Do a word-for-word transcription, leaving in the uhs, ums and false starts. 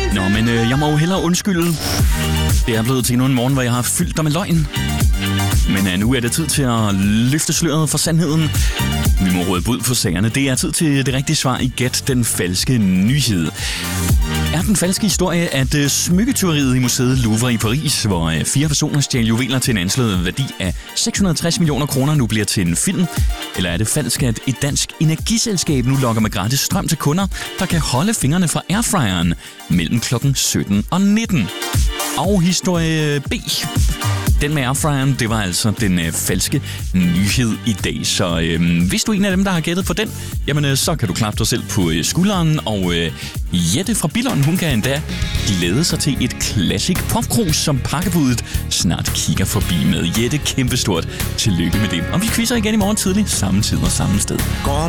Nå, men øh, jeg må jo hellere undskylde. Det er blevet til endnu en morgen, hvor jeg har fyldt dig med løgn. Men øh, nu er det tid til at løfte sløret for sandheden. Vi må råde bud på sagerne. Det er tid til det rigtige svar i Gæt den falske nyhed. Er den falske historie, at uh, smykketyveriet i museet Louvre i Paris, hvor uh, fire personer stjal juveler til en anslået værdi af seks hundrede og tres millioner kroner, nu bliver til en film? Eller er det falsk, at et dansk energiselskab nu lokker med gratis strøm til kunder, der kan holde fingrene fra airfryeren mellem klokken sytten og nitten? Og historie B. Den med airfryeren, det var altså den øh, falske nyhed i dag. Så øh, hvis du er en af dem, der har gættet på den, jamen øh, så kan du klappe dig selv på øh, skulderen. Og øh, Jette fra Billund, hun kan endda glæde sig til et classic popkrus, som pakkebuddet snart kigger forbi med. Jette, kæmpestort tillykke med det. Og vi quizzer igen i morgen tidlig, samme tid og samme sted.